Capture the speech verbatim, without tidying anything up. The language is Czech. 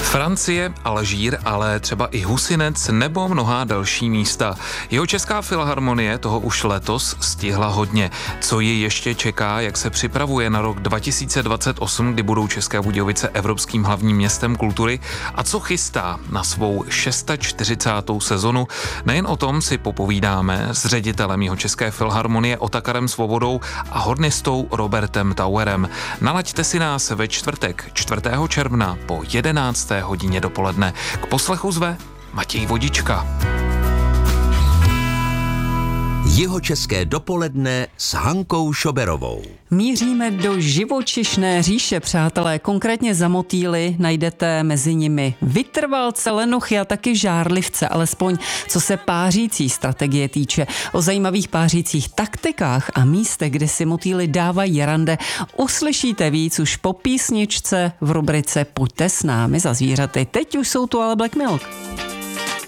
Francie, Alžír, ale třeba i Husinec nebo mnohá další místa. Jeho Česká filharmonie toho už letos stihla hodně. Co ji ještě čeká, jak se připravuje na rok dva tisíce dvacet osm, kdy budou České Budějovice evropským hlavním městem kultury, a co chystá na svou čtyřicátou šestou sezonu. Nejen o tom si popovídáme s ředitelem jeho České filharmonie Otakarem Svobodou a hornistou Robertem Tauerem. Nalaďte si nás ve čtvrtek čtvrtého června po jedenácté hodině dopoledne. K poslechu zve Matěj Vodička. Jihočeské dopoledne s Hankou Šoberovou. Míříme do živočišné říše, přátelé. Konkrétně za motýly najdete mezi nimi vytrvalce, lenochy a taky žárlivce, alespoň co se pářící strategie týče. O zajímavých pářících taktikách a místech, kde si motýly dávají rande, uslyšíte víc už po písničce v rubrice Pojďte s námi za zvířaty. Teď už jsou tu ale Black Milk.